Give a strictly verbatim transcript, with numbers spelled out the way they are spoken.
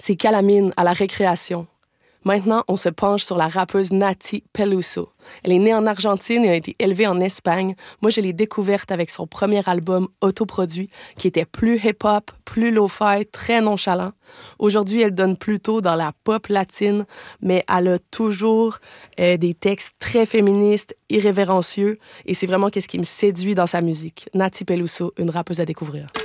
c'est Calamine à la récréation. Maintenant, on se penche sur la rappeuse Nati Peluso. Elle est née en Argentine et a été élevée en Espagne. Moi, je l'ai découverte avec son premier album autoproduit, qui était plus hip-hop, plus lo-fi, très nonchalant. Aujourd'hui, elle donne plutôt dans la pop latine, mais elle a toujours euh, des textes très féministes, irrévérencieux, et c'est vraiment ce qui me séduit dans sa musique. Nati Peluso, une rappeuse à découvrir.